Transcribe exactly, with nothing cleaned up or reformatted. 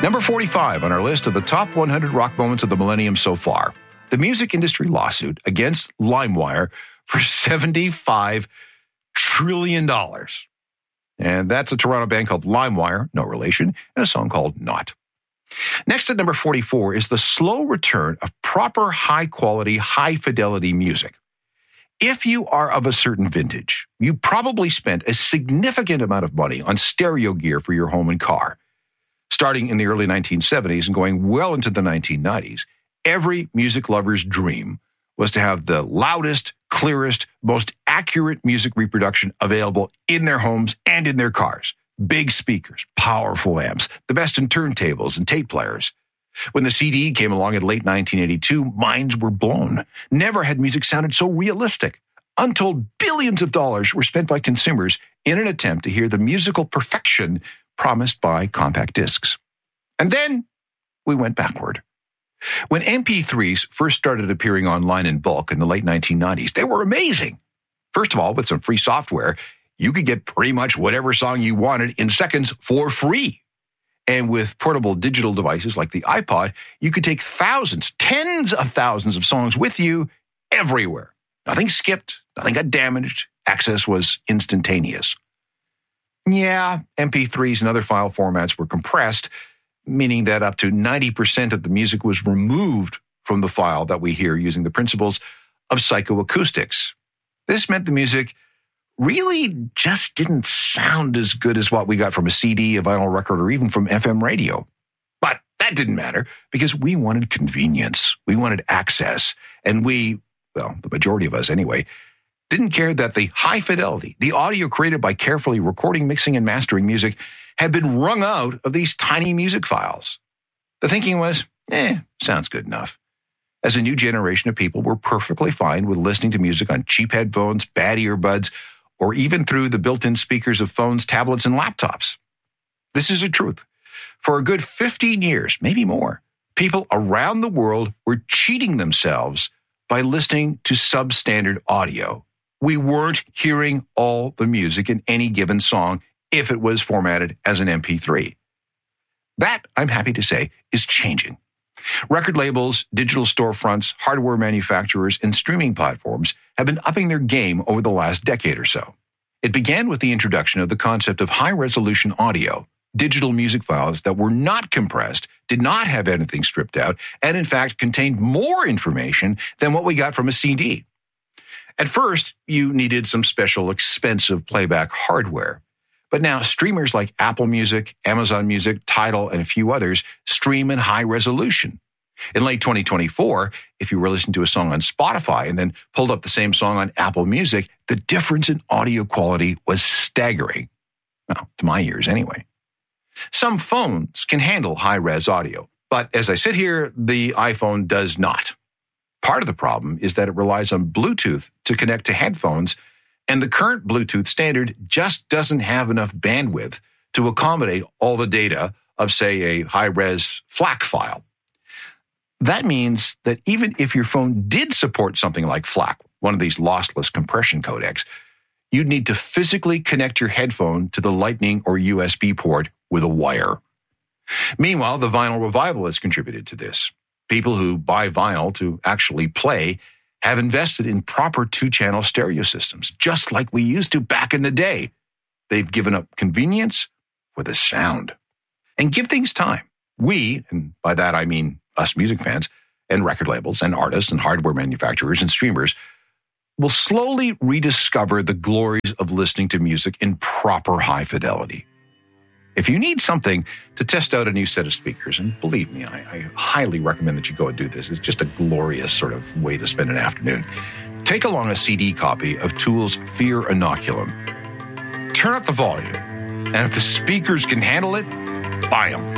Number forty-five on our list of the top one hundred rock moments of the millennium so far, the music industry lawsuit against LimeWire for seventy-five trillion dollars. And that's a Toronto band called LimeWire, no relation, and a song called Not. Next at number forty-four is the slow return of proper high-quality, high-fidelity music. If you are of a certain vintage, you probably spent a significant amount of money on stereo gear for your home and car. Starting in the early nineteen seventies and going well into the nineteen nineties, every music lover's dream was to have the loudest, clearest, most accurate music reproduction available in their homes and in their cars. Big speakers, powerful amps, the best in turntables and tape players. When the C D came along in late nineteen eighty-two, minds were blown. Never had music sounded so realistic. Untold billions of dollars were spent by consumers in an attempt to hear the musical perfection promised by compact discs. And then we went backward. When M P threes first started appearing online in bulk in the late nineteen nineties, they were amazing. First of all, with some free software, you could get pretty much whatever song you wanted in seconds for free. And with portable digital devices like the iPod, you could take thousands, tens of thousands of songs with you everywhere. Nothing skipped, nothing got damaged. Access was instantaneous. Yeah, M P threes and other file formats were compressed, meaning that up to ninety percent of the music was removed from the file that we hear using the principles of psychoacoustics. This meant the music really just didn't sound as good as what we got from a C D, a vinyl record, or even from F M radio. But that didn't matter because we wanted convenience. We wanted access. And we, well, the majority of us anyway, didn't care that the high fidelity, the audio created by carefully recording, mixing, and mastering music had been wrung out of these tiny music files. The thinking was, eh, sounds good enough. As a new generation of people were perfectly fine with listening to music on cheap headphones, bad earbuds, or even through the built-in speakers of phones, tablets, and laptops. This is the truth. For a good fifteen years, maybe more, people around the world were cheating themselves by listening to substandard audio. We weren't hearing all the music in any given song if it was formatted as an M P three. That, I'm happy to say, is changing. Record labels, digital storefronts, hardware manufacturers, and streaming platforms have been upping their game over the last decade or so. It began with the introduction of the concept of high-resolution audio, digital music files that were not compressed, did not have anything stripped out, and in fact contained more information than what we got from a C D. At first, you needed some special expensive playback hardware. But now streamers like Apple Music, Amazon Music, Tidal, and a few others stream in high resolution. In late twenty twenty-four, if you were listening to a song on Spotify and then pulled up the same song on Apple Music, the difference in audio quality was staggering. Well, to my ears anyway. Some phones can handle high-res audio, but as I sit here, the iPhone does not. Part of the problem is that it relies on Bluetooth to connect to headphones, and the current Bluetooth standard just doesn't have enough bandwidth to accommodate all the data of, say, a high-res FLAC file. That means that even if your phone did support something like FLAC, one of these lossless compression codecs, you'd need to physically connect your headphone to the Lightning or U S B port with a wire. Meanwhile, the vinyl revival has contributed to this. People who buy vinyl to actually play have invested in proper two-channel stereo systems, just like we used to back in the day. They've given up convenience for the sound. And give things time. We, and by that I mean us music fans, and record labels, and artists, and hardware manufacturers, and streamers, will slowly rediscover the glories of listening to music in proper high fidelity. If you need something to test out a new set of speakers, and believe me, I, I highly recommend that you go and do this. It's just a glorious sort of way to spend an afternoon. Take along a C D copy of Tool's Fear Inoculum. Turn up the volume, and if the speakers can handle it, buy them.